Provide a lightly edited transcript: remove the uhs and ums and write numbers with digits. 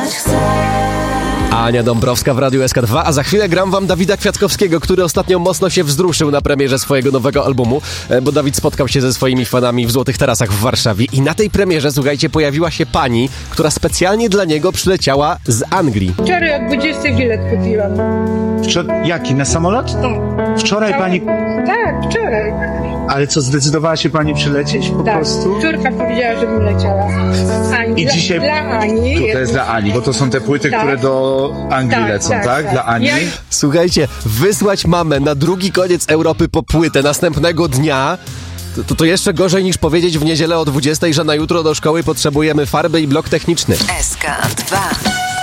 chcę. Ania Dąbrowska w Radiu SK2, a za chwilę gram wam Dawida Kwiatkowskiego, który ostatnio mocno się wzruszył na premierze swojego nowego albumu, bo Dawid spotkał się ze swoimi fanami w Złotych Tarasach w Warszawie i na tej premierze, słuchajcie, pojawiła się pani, która specjalnie dla niego przyleciała z Anglii. Wczoraj o 20 bilet kupiłam. Jaki? Na samolot? Wczoraj pani... Tak, wczoraj. Ale co, zdecydowała się pani przylecieć po prostu? Córka powiedziała, żebym leciała. Ani, I dzisiaj... Dla Ani. To jest dla Ani, bo to są te płyty, Tak. które do Anglii lecą, tak? Dla Ani. Słuchajcie, wysłać mamę na drugi koniec Europy po płytę następnego dnia... To jeszcze gorzej niż powiedzieć w niedzielę o 20, że na jutro do szkoły potrzebujemy farby i blok techniczny. SK2